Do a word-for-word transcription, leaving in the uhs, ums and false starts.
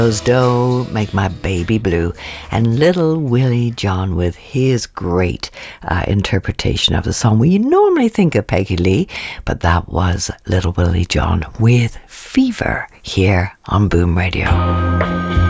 Don't Make My Baby Blue, and Little Willie John with his great uh, interpretation of the song. We normally think of Peggy Lee, but that was Little Willie John with Fever here on Boom Radio.